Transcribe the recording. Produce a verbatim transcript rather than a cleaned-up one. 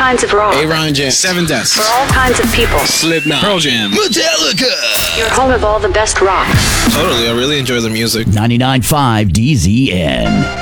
kinds of rock. A-Ron Jam. Seven Deaths. For all kinds of people. Slipknot. Pearl Jam. Metallica. Your home of all the best rock. Totally, I really enjoy the music. ninety-nine point five D Z N.